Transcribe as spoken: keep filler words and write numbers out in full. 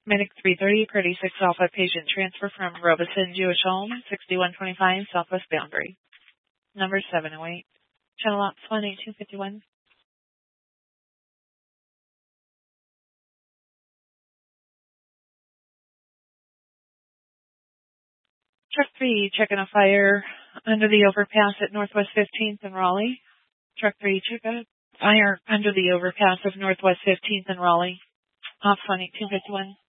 Medic three thirty, Purdy six Alpha, patient transfer from Robeson Jewish Home, sixty-one twenty-five Southwest Boundary. Number seven oh eight. Channel Ops one eight two five one. Truck three, checking a fire under the overpass at Northwest fifteenth in Raleigh. Truck three, check a fire under the overpass of Northwest fifteenth in Raleigh. Ops one eight two five one.